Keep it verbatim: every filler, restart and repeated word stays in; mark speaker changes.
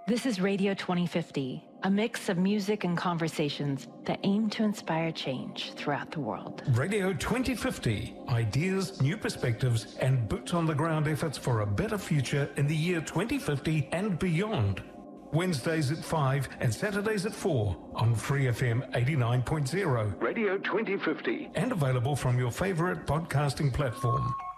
Speaker 1: This is Radio twenty fifty, a mix of music and conversations that aim to inspire change throughout the world.
Speaker 2: Radio twenty fifty, ideas, new perspectives, and boots-on-the-ground efforts for a better future in the year twenty fifty and beyond. Wednesdays at five and Saturdays at four on Free F M eighty-nine point zero. Radio twenty fifty. And available from your favourite podcasting platform.